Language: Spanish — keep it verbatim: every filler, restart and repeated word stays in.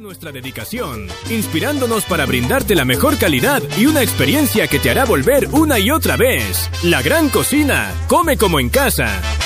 nuestra dedicación, inspirándonos para brindarte la mejor calidad y una experiencia que te hará volver una y otra vez. La Gran Cocina, come como en casa.